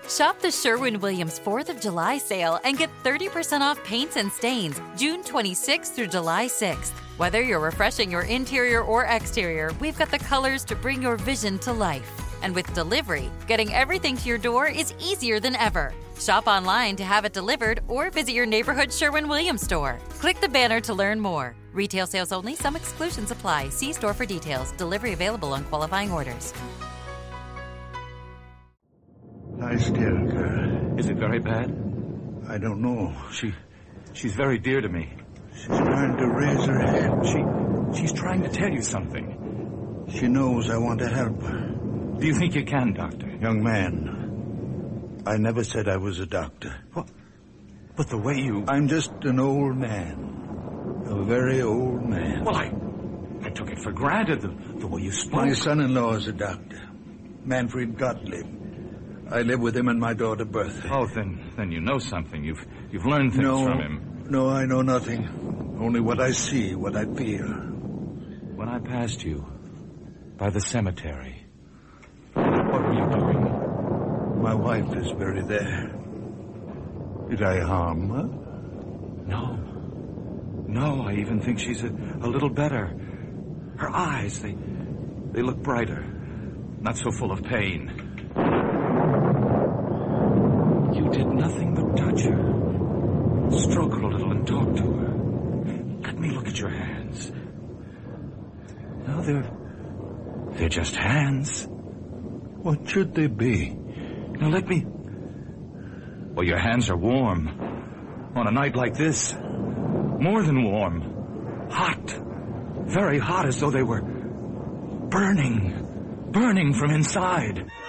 Shop the Sherwin-Williams 4th of July sale and get 30% off paints and stains June 26th through July 6th. Whether you're refreshing your interior or exterior, we've got the colors to bring your vision to life. And with delivery, getting everything to your door is easier than ever. Shop online to have it delivered or visit your neighborhood Sherwin-Williams store. Click the banner to learn more. Retail sales only. Some exclusions apply. See store for details. Delivery available on qualifying orders. Nice dear girl. Is it very bad? I don't know. She's very dear to me. She's trying to raise her head. She's trying to tell you something. She knows I want to help her. Do you think you can, Doctor? Young man, I never said I was a doctor. What? But the way you... I'm just an old man. A very old man. Well, I took it for granted the way you spoke. My son-in-law is a doctor. Manfred Gottlieb. I live with him and my daughter Bertha. Oh, then you know something. You've learned things from him. No, I know nothing. Only what I see, what I feel. When I passed you by the cemetery, what were you doing? My wife is buried there. Did I harm her? No, I even think she's a little better. Her eyes, they look brighter. Not so full of pain. You did nothing but touch her. Stroke her a little and talk to her. Let me look at your hands. No, they're just hands. What should they be? Now let me... Well, your hands are warm. On a night like this. More than warm. Hot. Very hot, as though they were burning from inside.